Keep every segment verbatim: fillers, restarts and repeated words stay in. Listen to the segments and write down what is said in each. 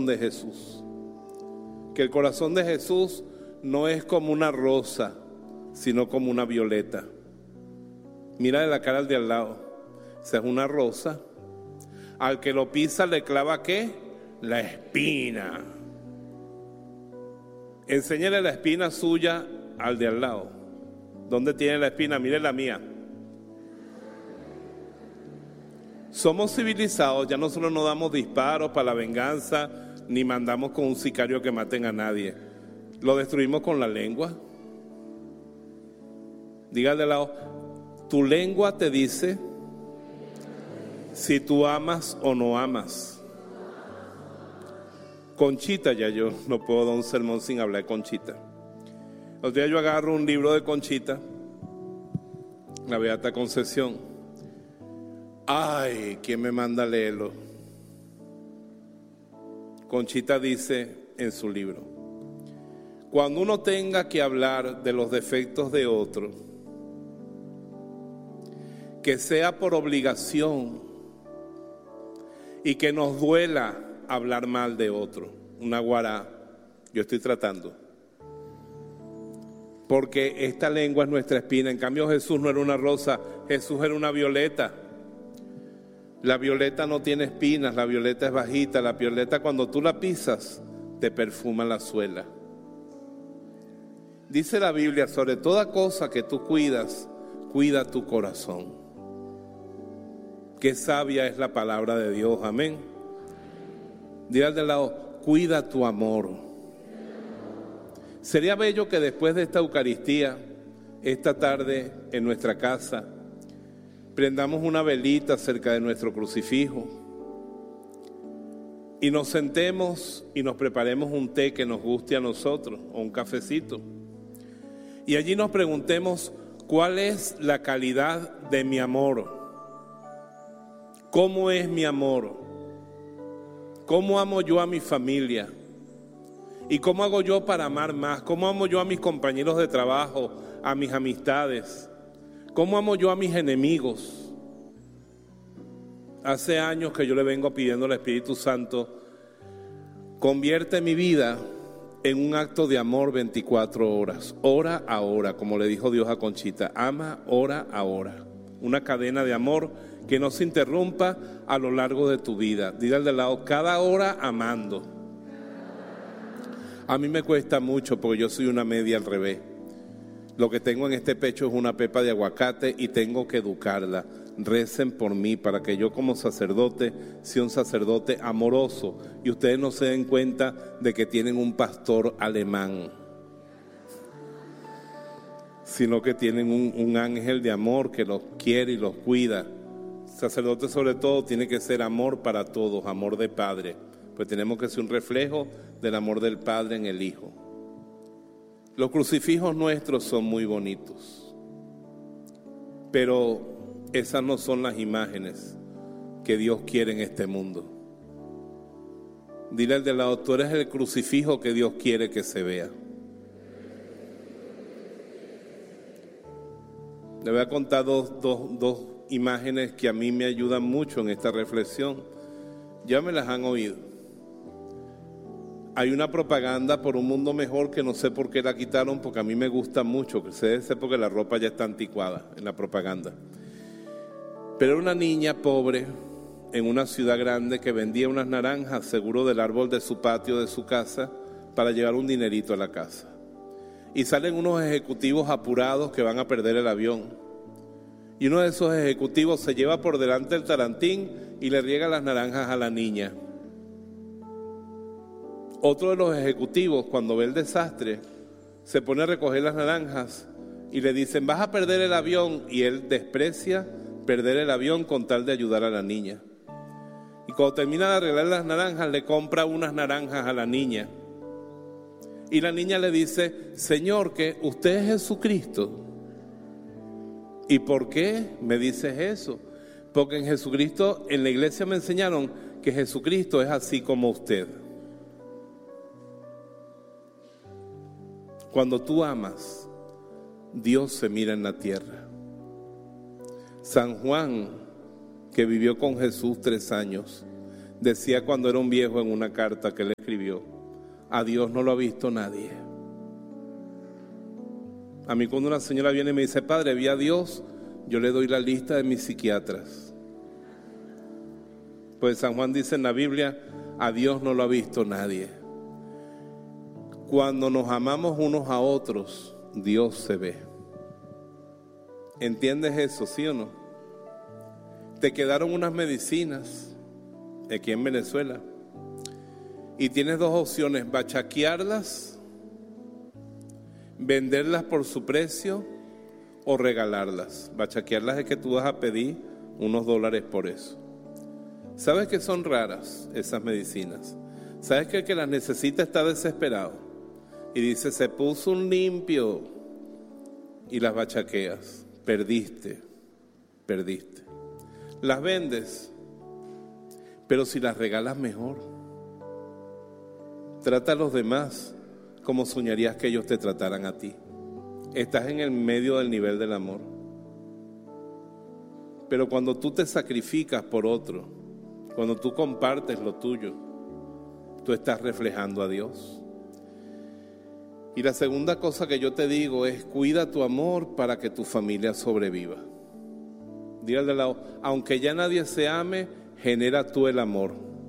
corazón de Jesús. Que el corazón de Jesús no es como una rosa, sino como una violeta. Mira de la cara al de al lado. Esa es una rosa. Al que lo pisa le clava ¿qué? La espina. Enséñale la espina suya al de al lado. ¿Dónde tiene la espina? Mire la mía. Somos civilizados, ya nosotros no damos disparos para la venganza, ni mandamos con un sicario que maten a nadie. Lo destruimos con la lengua. Diga al de al lado, tu lengua te dice si tú amas o no amas. Conchita, ya yo no puedo dar un sermón sin hablar de Conchita. Otro día yo agarro un libro de Conchita, la Beata Concepción. Ay, ¿quién me manda a leerlo? Conchita dice en su libro, cuando uno tenga que hablar de los defectos de otro, que sea por obligación y que nos duela hablar mal de otro. Una guará, yo estoy tratando. Porque esta lengua es nuestra espina. En cambio Jesús no era una rosa, Jesús era una violeta. La violeta no tiene espinas, la violeta es bajita. La violeta cuando tú la pisas te perfuma la suela. Dice la Biblia, sobre toda cosa que tú cuidas, cuida tu corazón. Qué sabia es la palabra de Dios, amén. Dile al de lado, cuida tu amor. Sería bello que después de esta Eucaristía, esta tarde en nuestra casa, prendamos una velita cerca de nuestro crucifijo y nos sentemos y nos preparemos un té que nos guste a nosotros o un cafecito. Y allí nos preguntemos, ¿cuál es la calidad de mi amor? ¿Cómo es mi amor? ¿Cómo amo yo a mi familia? ¿Y cómo hago yo para amar más? ¿Cómo amo yo a mis compañeros de trabajo, a mis amistades? ¿Cómo amo yo a mis enemigos? Hace años que yo le vengo pidiendo al Espíritu Santo, convierte mi vida en un acto de amor veinticuatro horas, hora a hora, como le dijo Dios a Conchita, ama hora a hora. Una cadena de amor que no se interrumpa a lo largo de tu vida. Dile al de lado, cada hora amando. A mí me cuesta mucho porque yo soy una media al revés. Lo que tengo en este pecho es una pepa de aguacate y tengo que educarla. Recen por mí para que yo como sacerdote sea un sacerdote amoroso y ustedes no se den cuenta de que tienen un pastor alemán, sino que tienen un, un ángel de amor que los quiere y los cuida. Sacerdote sobre todo tiene que ser amor para todos, amor de padre, pues tenemos que ser un reflejo del amor del Padre en el Hijo. Los crucifijos nuestros son muy bonitos, pero esas no son las imágenes que Dios quiere en este mundo. Dile al de lado, tú eres el crucifijo que Dios quiere que se vea. Le voy a contar dos, dos, dos imágenes que a mí me ayudan mucho en esta reflexión. Ya me las han oído. Hay una propaganda por un mundo mejor que no sé por qué la quitaron, porque a mí me gusta mucho, que sé porque la ropa ya está anticuada en la propaganda. Pero era una niña pobre en una ciudad grande que vendía unas naranjas seguro del árbol de su patio, de su casa, para llevar un dinerito a la casa. Y salen unos ejecutivos apurados que van a perder el avión. Y uno de esos ejecutivos se lleva por delante el tarantín y le riega las naranjas a la niña. Otro de los ejecutivos, cuando ve el desastre, se pone a recoger las naranjas y le dicen, vas a perder el avión, y él desprecia perder el avión con tal de ayudar a la niña. Y cuando termina de arreglar las naranjas, le compra unas naranjas a la niña. Y la niña le dice, Señor, que usted es Jesucristo. ¿Y por qué me dices eso? Porque en Jesucristo, en la iglesia me enseñaron que Jesucristo es así como usted. Cuando tú amas, Dios se mira en la tierra. San Juan, que vivió con Jesús tres años, decía cuando era un viejo en una carta que le escribió: a Dios no lo ha visto nadie. A mí cuando una señora viene y me dice: padre, vi a Dios, yo le doy la lista de mis psiquiatras. Pues San Juan dice en la Biblia: a Dios no lo ha visto nadie. Cuando nos amamos unos a otros, Dios se ve. ¿Entiendes eso, sí o no? Te quedaron unas medicinas aquí en Venezuela y tienes dos opciones: bachaquearlas, venderlas por su precio o regalarlas. Bachaquearlas es que tú vas a pedir unos dólares por eso. ¿Sabes que son raras esas medicinas? ¿Sabes que el que las necesita está desesperado? Y dice: se puso un limpio, y las bachaqueas. Perdiste, perdiste. Las vendes, pero si las regalas mejor. Trata a los demás como soñarías que ellos te trataran a ti. Estás en el medio del nivel del amor. Pero cuando tú te sacrificas por otro, cuando tú compartes lo tuyo, tú estás reflejando a Dios. Y la segunda cosa que yo te digo es: cuida tu amor para que tu familia sobreviva. Dile al de lado: aunque ya nadie se ame, genera tú el amor.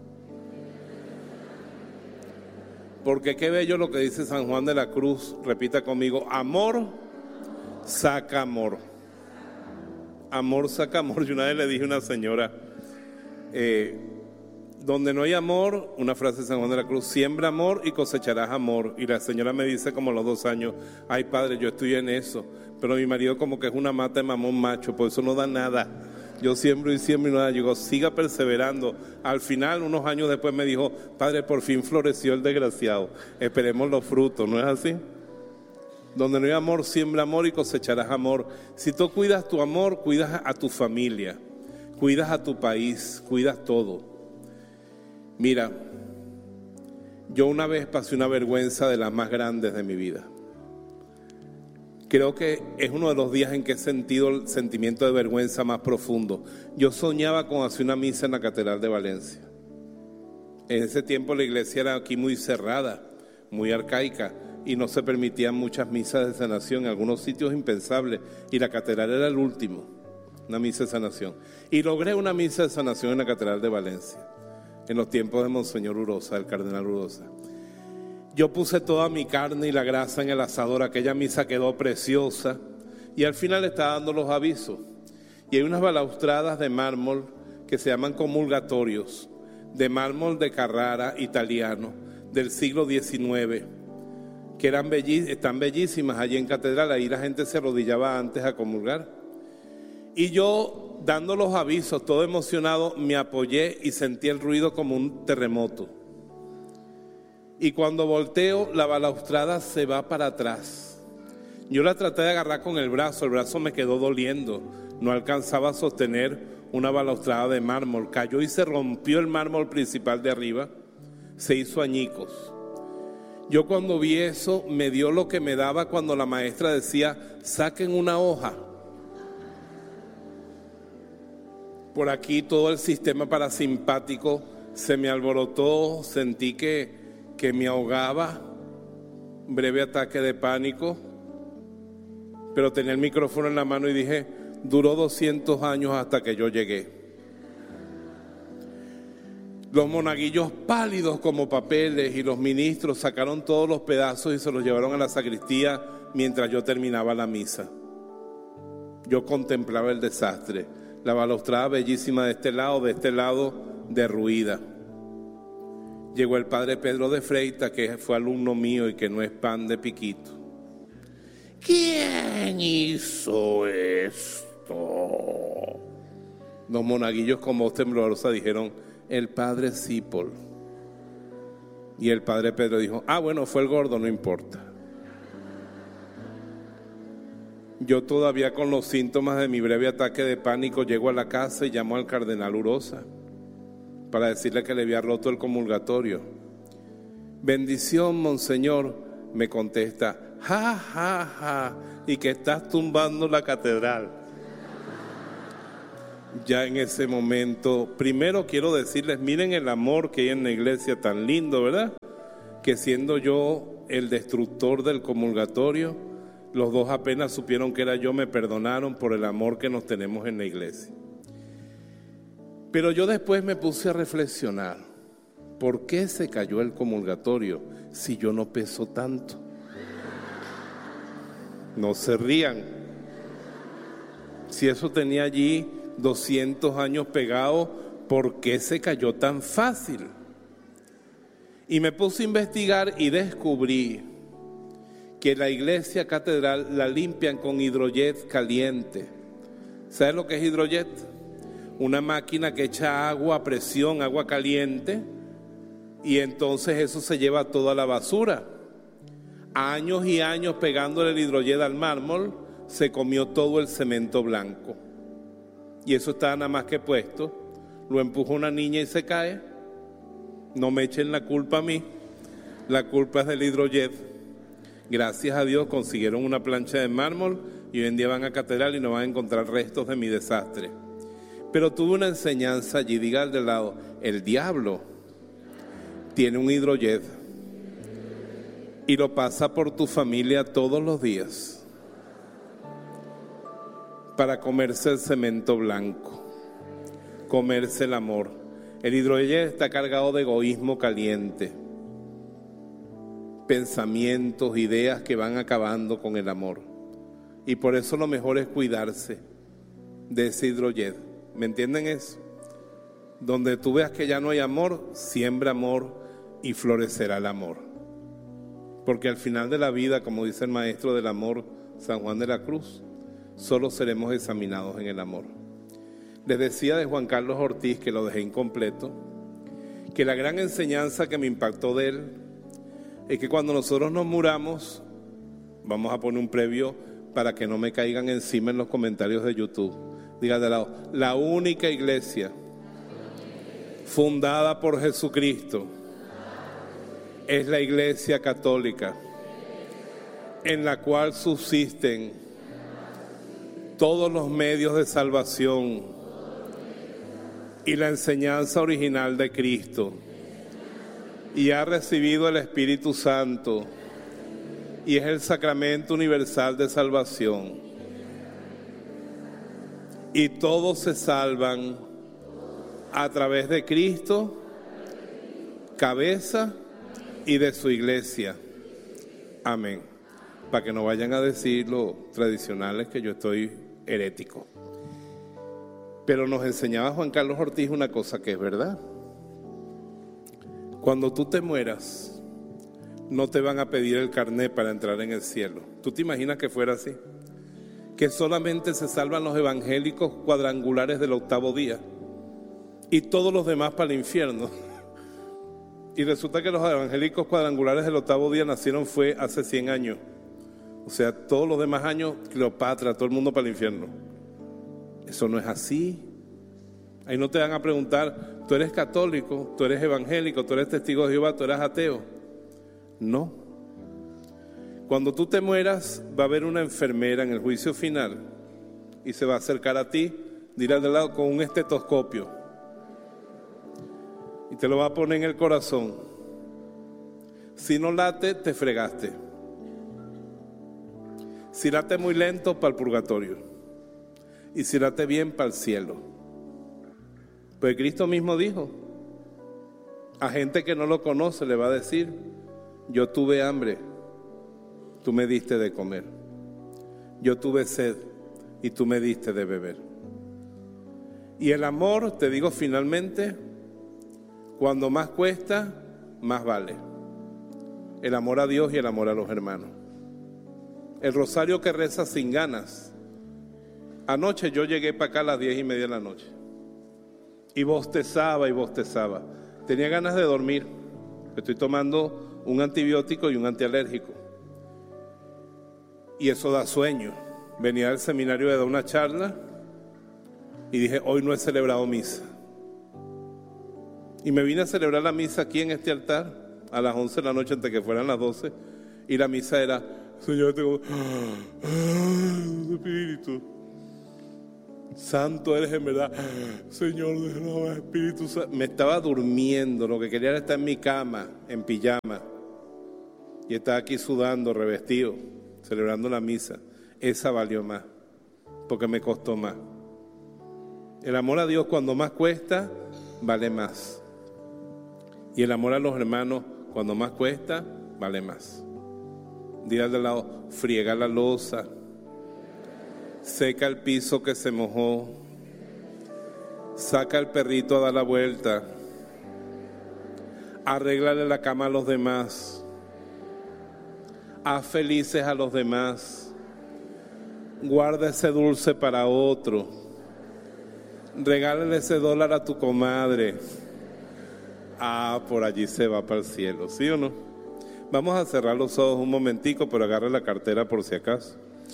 Porque qué bello lo que dice San Juan de la Cruz. Repita conmigo: amor saca amor. Amor saca amor. Yo una vez le dije a una señora, eh, donde no hay amor, una frase de San Juan de la Cruz: siembra amor y cosecharás amor. Y la señora me dice como a los dos años: ay padre, yo estoy en eso, pero mi marido como que es una mata de mamón macho, por eso no da nada. Yo siembro y siembro y no da. Yo digo: siga perseverando. Al final, unos años después me dijo: padre, por fin floreció el desgraciado, esperemos los frutos. ¿No es así? Donde no hay amor, siembra amor y cosecharás amor. Si tú cuidas tu amor, cuidas a tu familia, cuidas a tu país, cuidas todo. Mira, yo una vez pasé una vergüenza de las más grandes de mi vida. Creo que es uno de los días en que he sentido el sentimiento de vergüenza más profundo. Yo soñaba con hacer una misa en la Catedral de Valencia. En ese tiempo la iglesia era aquí muy cerrada, muy arcaica, y no se permitían muchas misas de sanación, en algunos sitios impensables, y la catedral era el último, una misa de sanación. Y logré una misa de sanación en la Catedral de Valencia, en los tiempos de Monseñor Urosa, el cardenal Urosa. Yo puse toda mi carne y la grasa en el asador, aquella misa quedó preciosa, y al final estaba dando los avisos. Y hay unas balaustradas de mármol que se llaman comulgatorios, de mármol de Carrara italiano, del siglo diecinueve, que eran bellí- están bellísimas allí en catedral. Ahí la gente se arrodillaba antes a comulgar. Y yo, dando los avisos, todo emocionado, me apoyé y sentí el ruido como un terremoto. Y cuando volteo, la balaustrada se va para atrás. Yo la traté de agarrar con el brazo, el brazo me quedó doliendo. No alcanzaba a sostener una balaustrada de mármol. Cayó y se rompió el mármol principal de arriba. Se hizo añicos. Yo cuando vi eso, me dio lo que me daba cuando la maestra decía: saquen una hoja. Por aquí todo el sistema parasimpático se me alborotó, sentí que, que me ahogaba, breve ataque de pánico, pero tenía el micrófono en la mano y dije: duró doscientos años hasta que yo llegué. Los monaguillos pálidos como papeles y los ministros sacaron todos los pedazos y se los llevaron a la sacristía mientras yo terminaba la misa. Yo contemplaba el desastre, la balaustrada bellísima de este lado, de este lado derruida. Llegó el padre Pedro de Freitas, que fue alumno mío y que no es pan de piquito. ¿Quién hizo esto? Los monaguillos con voz temblorosa dijeron: el padre Cipol. Y el padre Pedro dijo: ah, bueno, fue el gordo, no importa. Yo todavía con los síntomas de mi breve ataque de pánico llego a la casa y llamo al cardenal Urosa para decirle que le había roto el comulgatorio. Bendición, monseñor. Me contesta: ja, ja, ja, y que estás tumbando la catedral. Ya en ese momento, primero quiero decirles, miren el amor que hay en la iglesia, tan lindo, ¿verdad? Que siendo yo el destructor del comulgatorio, los dos apenas supieron que era yo, me perdonaron por el amor que nos tenemos en la iglesia. Pero yo después me puse a reflexionar, ¿por qué se cayó el comulgatorio si yo no peso tanto? No se rían. Si eso tenía allí doscientos años pegado, ¿por qué se cayó tan fácil? Y me puse a investigar y descubrí que la iglesia catedral la limpian con hidrojet caliente. ¿Sabes lo que es hidrojet? Una máquina que echa agua a presión, agua caliente, y entonces eso se lleva toda la basura. Años y años pegándole el hidrojet al mármol, se comió todo el cemento blanco. Y eso está nada más que puesto. Lo empuja una niña y se cae. No me echen la culpa a mí. La culpa es del hidrojet. Gracias a Dios consiguieron una plancha de mármol y hoy en día van a catedral y no van a encontrar restos de mi desastre. Pero tuve una enseñanza allí. Diga al de lado, el diablo tiene un hidrojet y lo pasa por tu familia todos los días para comerse el cemento blanco, comerse el amor. El hidrojet está cargado de egoísmo caliente, pensamientos, ideas que van acabando con el amor. Y por eso lo mejor es cuidarse de ese hidrojet. ¿Me entienden eso? Donde tú veas que ya no hay amor, siembra amor y florecerá el amor. Porque al final de la vida, como dice el maestro del amor, San Juan de la Cruz, solo seremos examinados en el amor. Les decía de Juan Carlos Ortiz, que lo dejé incompleto, que la gran enseñanza que me impactó de él es que cuando nosotros nos muramos, vamos a poner un previo para que no me caigan encima en los comentarios de YouTube. Diga de lado, la única iglesia fundada por Jesucristo es la iglesia católica, en la cual subsisten todos los medios de salvación y la enseñanza original de Cristo, y ha recibido el Espíritu Santo y es el sacramento universal de salvación. Y todos se salvan a través de Cristo, cabeza, y de su iglesia. Amén. Para que no vayan a decir los tradicionales que yo estoy herético. Pero nos enseñaba Juan Carlos Ortiz una cosa que es verdad. Cuando tú te mueras, no te van a pedir el carnet para entrar en el cielo. ¿Tú te imaginas que fuera así? Que solamente se salvan los evangélicos cuadrangulares del octavo día y todos los demás para el infierno. Y resulta que los evangélicos cuadrangulares del octavo día nacieron fue hace cien años. O sea, todos los demás años, Cleopatra, todo el mundo para el infierno. Eso no es así. Ahí no te van a preguntar, tú eres católico, tú eres evangélico, tú eres testigo de Jehová, tú eres ateo. No. Cuando tú te mueras, va a haber una enfermera en el juicio final y se va a acercar a ti, dirá de lado con un estetoscopio y te lo va a poner en el corazón. Si no late, te fregaste. Si late muy lento, para el purgatorio. Y si late bien, para el cielo. Pues Cristo mismo dijo, a gente que no lo conoce le va a decir, yo tuve hambre, tú me diste de comer. Yo tuve sed y tú me diste de beber. Y el amor, te digo finalmente, cuando más cuesta, más vale. El amor a Dios y el amor a los hermanos. El rosario que reza sin ganas. Anoche yo llegué para acá a las diez y media de la noche y bostezaba y bostezaba. Tenía ganas de dormir. Estoy tomando un antibiótico y un antialérgico. Y eso da sueño. Venía del seminario de dar una charla y dije, hoy no he celebrado misa. Y me vine a celebrar la misa aquí en este altar a las once de la noche antes que fueran las doce. Y la misa era, Señor, tengo espíritu. Santo eres en verdad. Señor, déjame, Espíritu Santo. Me estaba durmiendo, lo que quería era estar en mi cama, en pijama. Y estaba aquí sudando, revestido, celebrando la misa. Esa valió más, porque me costó más. El amor a Dios cuando más cuesta, vale más. Y el amor a los hermanos cuando más cuesta, vale más. Dile al de lado, friega la loza, seca el piso que se mojó, saca al perrito a dar la vuelta, arréglale la cama a los demás, haz felices a los demás, guarda ese dulce para otro, regálale ese dólar a tu comadre. Ah, por allí se va para el cielo, ¿sí o no? Vamos a cerrar los ojos un momentico, pero agarre la cartera por si acaso.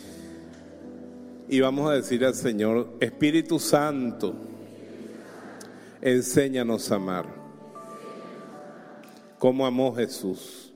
Y vamos a decir al Señor, Espíritu Santo, enséñanos a amar como amó Jesús.